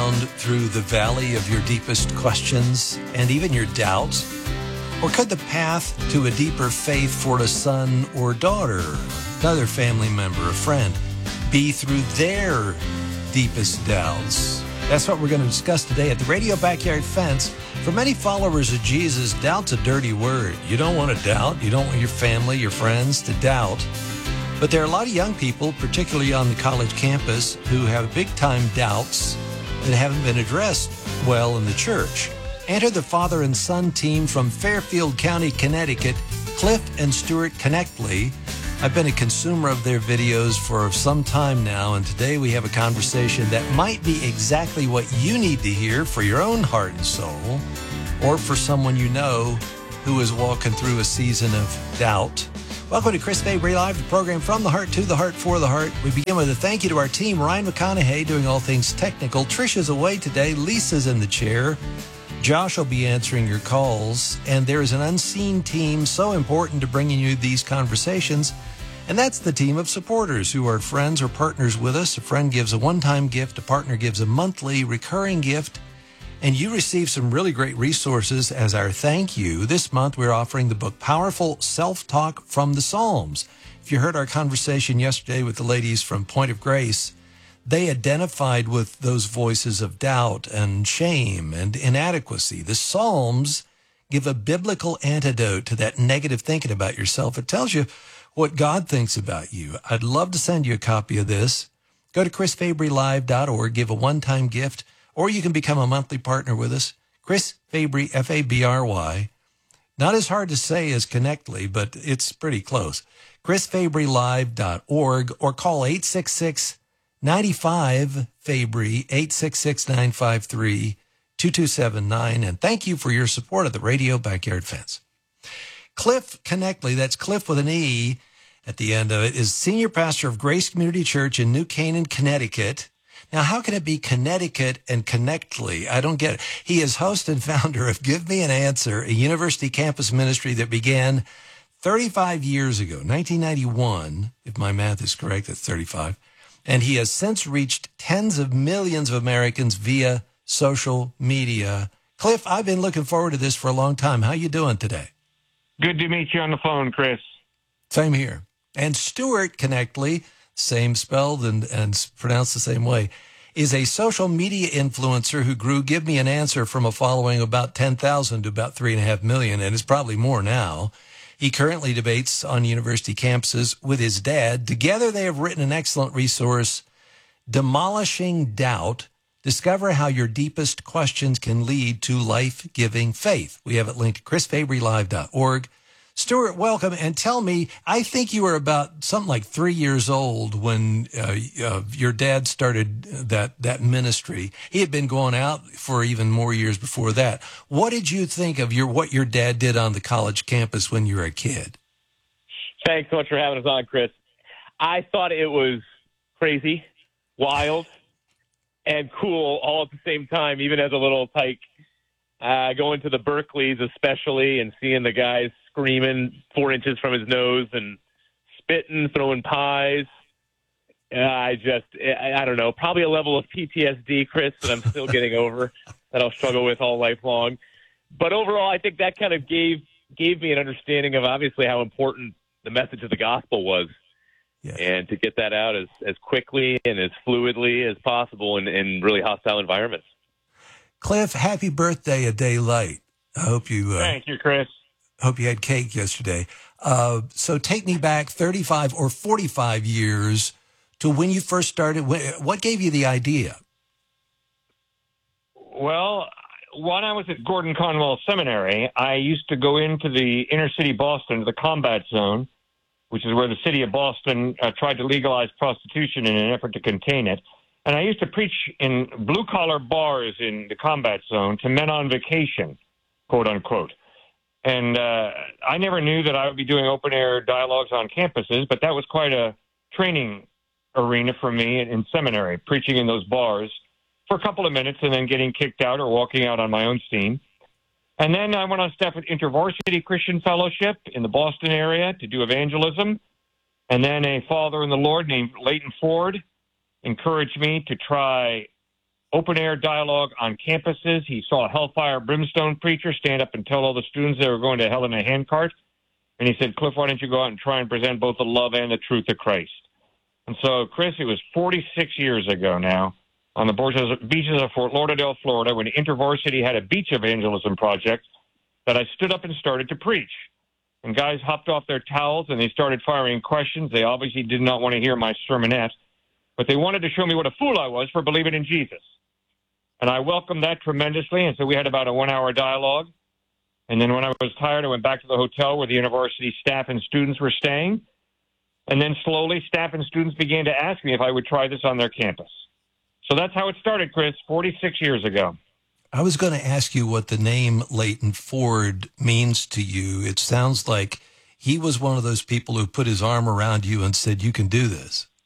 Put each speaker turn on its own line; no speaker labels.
down through the valley of your deepest questions and even your doubts? Or could the path to a deeper faith for a son or daughter, another family member, a friend, be through their deepest doubts? That's what we're going to discuss today at the Radio Backyard Fence. For many followers of Jesus, doubt's a dirty word. You don't want to doubt. You don't want your family, your friends to doubt. But there are a lot of young people, particularly on the college campus, who have big-time doubts that haven't been addressed well in the church. Enter the father and son team from Fairfield County, Connecticut, Cliff and Stuart Connectly. I've been a consumer of their videos for some time now, and today we have a conversation that might be exactly what you need to hear for your own heart and soul, or for someone you know who is walking through a season of doubt. Welcome to Chris Fabry Live, the program from the heart to the heart for the heart. We begin with a thank you to our team, Ryan McConaughey doing all things technical. Trisha's away today. Lisa's in the chair. Josh will be answering your calls, and there is an unseen team so important to bringing you these conversations, and that's the team of supporters who are friends or partners with us. A friend gives a one-time gift, a partner gives a monthly recurring gift, and you receive some really great resources as our thank you. This month, we're offering the book Powerful Self-Talk from the Psalms. If you heard our conversation yesterday with the ladies from Point of Grace, they identified with those voices of doubt and shame and inadequacy. The Psalms give a biblical antidote to that negative thinking about yourself. It tells you what God thinks about you. I'd love to send you a copy of this. Go to chrisfabrylive.org, give a one-time gift, or you can become a monthly partner with us. Chris Fabry, F-A-B-R-Y. Not as hard to say as Connectly, but it's pretty close. chrisfabrylive.org, or call 866-95-FABRY, 866-953-2279. And thank you for your support of the Radio Backyard Fence. Cliff Connectly, that's Cliff with an E at the end of it, is senior pastor of Grace Community Church in New Canaan, Connecticut. Now, how can it be Connecticut and Connectly? I don't get it. He is host and founder of Give Me an Answer, a university campus ministry that began 35 years ago, 1991, if my math is correct, that's 35. And he has since reached tens of millions of Americans via social media. Cliff, I've been looking forward to this for a long time. How you doing today?
Good to meet you on the phone, Chris.
Same here. And Stuart Connectly, same spelled and pronounced the same way, is a social media influencer who grew Give Me an Answer from a following of about 10,000 to about 3.5 million, and it's probably more now. He currently debates on university campuses with his dad. Together, they have written an excellent resource, Demolishing Doubt. Discover how your deepest questions can lead to life-giving faith. We have it linked at chrisfabrylive.org. Stuart, welcome. And tell me, I think you were about something like 3 years old when your dad started that ministry. He had been going out for even more years before that. What did you think of what your dad did on the college campus when you were a kid?
Thanks so much for having us on, Chris. I thought it was crazy, wild, and cool all at the same time, even as a little tyke. Going to the Berkeleys especially and seeing the guys screaming 4 inches from his nose and spitting, throwing pies. I don't know, probably a level of PTSD, Chris, that I'm still getting over, that I'll struggle with all life long. But overall, I think that kind of gave me an understanding of obviously how important the message of the gospel was. Yeah. And to get that out as quickly and as fluidly as possible in really hostile environments.
Cliff, happy birthday a day late. I hope you...
Thank you, Chris.
Hope you had cake yesterday. So take me back 35 or 45 years to when you first started. What gave you the idea?
Well, when I was at Gordon Conwell Seminary, I used to go into the inner city Boston, the combat zone, which is where the city of Boston tried to legalize prostitution in an effort to contain it. And I used to preach in blue-collar bars in the combat zone to men on vacation, quote-unquote. And I never knew that I would be doing open-air dialogues on campuses, but that was quite a training arena for me in seminary, preaching in those bars for a couple of minutes and then getting kicked out or walking out on my own steam. And then I went on staff at InterVarsity Christian Fellowship in the Boston area to do evangelism. And then a father in the Lord named Leighton Ford encouraged me to try open-air dialogue on campuses. He saw a hellfire brimstone preacher stand up and tell all the students they were going to hell in a handcart. And he said, Cliff, why don't you go out and try and present both the love and the truth of Christ? And so, Chris, it was 46 years ago now on the beaches of Fort Lauderdale, Florida, when InterVarsity had a beach evangelism project that I stood up and started to preach. And guys hopped off their towels and they started firing questions. They obviously did not want to hear my sermonette, but they wanted to show me what a fool I was for believing in Jesus. And I welcomed that tremendously. And so we had about a 1-hour dialogue. And then when I was tired, I went back to the hotel where the university staff and students were staying. And then slowly, staff and students began to ask me if I would try this on their campus. So that's how it started, Chris, 46 years ago.
I was going to ask you what the name Leighton Ford means to you. It sounds like he was one of those people who put his arm around you and said, you can do this.